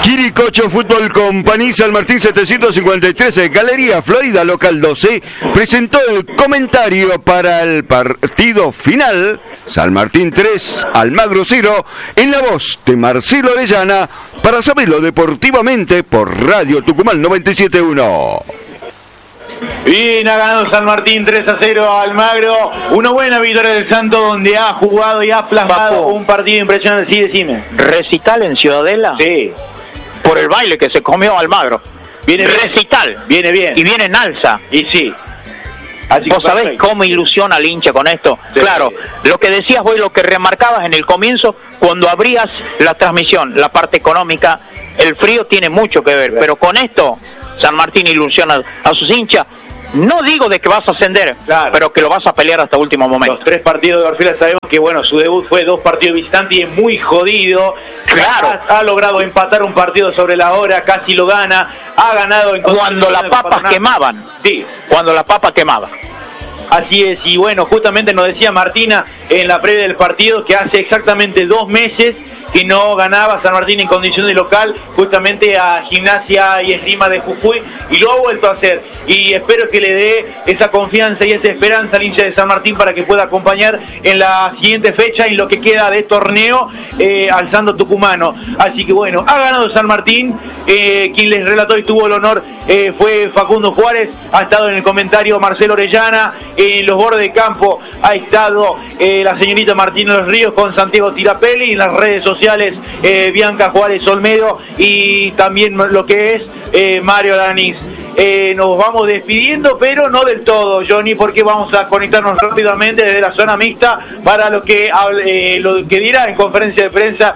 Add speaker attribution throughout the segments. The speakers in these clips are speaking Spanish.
Speaker 1: Quiricocho Fútbol Company, San Martín 753, Galería Florida, local 12, presentó el comentario para el partido final, San Martín 3, Almagro 0, en la voz de Marcelo Orellana, para saberlo deportivamente por Radio Tucumán 97.1.
Speaker 2: Bien, ha ganado San Martín 3-0 a Almagro. Una buena victoria del Santo, donde ha jugado y ha plasmado un partido impresionante. Sí, decime.
Speaker 3: ¿Recital en Ciudadela?
Speaker 2: Sí.
Speaker 3: Por el baile que se comió Almagro.
Speaker 2: Viene
Speaker 3: recital.
Speaker 2: Viene bien.
Speaker 3: Y viene en alza.
Speaker 2: Y sí. Así
Speaker 3: ¿Vos sabés cómo ilusiona al hincha con esto? Sí. Claro, lo que decías vos y lo que remarcabas en el comienzo, cuando abrías la transmisión, la parte económica, el frío tiene mucho que ver, pero con esto San Martín ilusiona a sus hinchas. No digo de que vas a ascender, claro, pero que lo vas a pelear hasta último momento.
Speaker 2: Los 3 partidos de Orfila sabemos que, bueno, su debut fue 2 partidos visitantes y es muy jodido.
Speaker 3: Claro.
Speaker 2: Ha logrado empatar un partido sobre la hora, casi lo gana. Ha ganado en
Speaker 3: cuando las papas quemaban.
Speaker 2: Sí.
Speaker 3: Cuando la papa quemaba.
Speaker 2: Así es, y bueno, justamente nos decía Martina en la previa del partido que hace exactamente 2 meses que no ganaba San Martín en condición de local, justamente a Gimnasia y Esgrima de Jujuy, y lo ha vuelto a hacer, y espero que le dé esa confianza y esa esperanza al hincha de San Martín para que pueda acompañar en la siguiente fecha y lo que queda de torneo al Santo Tucumano. Así que bueno, ha ganado San Martín. Quien les relató y tuvo el honor fue Facundo Juárez. Ha estado en el comentario Marcelo Orellana. En los bordes de campo ha estado la señorita Martina Los Ríos con Santiago Tirapelli, en las redes sociales Bianca Juárez Olmedo y también lo que es Mario Lanís. Nos vamos despidiendo, pero no del todo, Johnny, porque vamos a conectarnos rápidamente desde la zona mixta para lo que dirá en conferencia de prensa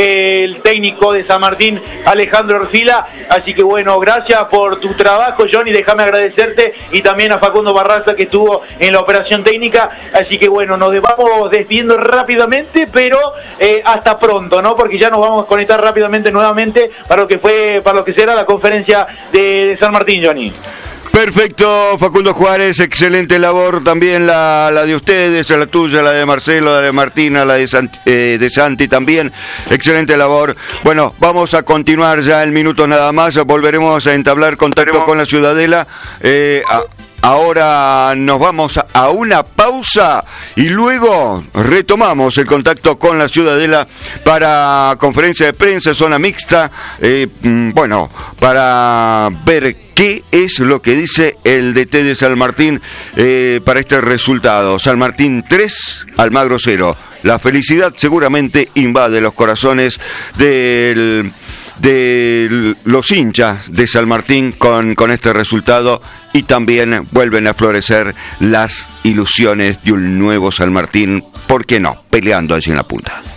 Speaker 2: el técnico de San Martín, Alejandro Orfila. Así que bueno, gracias por tu trabajo, Johnny, déjame agradecerte, y también a Facundo Barraza, que estuvo en la operación técnica. Así que bueno, nos vamos despidiendo rápidamente, pero hasta pronto, ¿no? Porque ya nos vamos a conectar rápidamente nuevamente para lo que será la conferencia de San Martín, Johnny.
Speaker 1: Perfecto, Facundo Juárez, excelente labor también la de ustedes, la tuya, la de Marcelo, la de Martina, la de Santi también, excelente labor. Bueno, vamos a continuar ya el minuto nada más, volveremos a entablar contacto con la Ciudadela. Ahora nos vamos a una pausa y luego retomamos el contacto con la Ciudadela para conferencia de prensa, zona mixta, bueno, para ver qué es lo que dice el DT de San Martín para este resultado. San Martín 3, Almagro 0. La felicidad seguramente invade los corazones de los hinchas de San Martín con este resultado, y también vuelven a florecer las ilusiones de un nuevo San Martín, ¿por qué no?, peleando allí en la punta.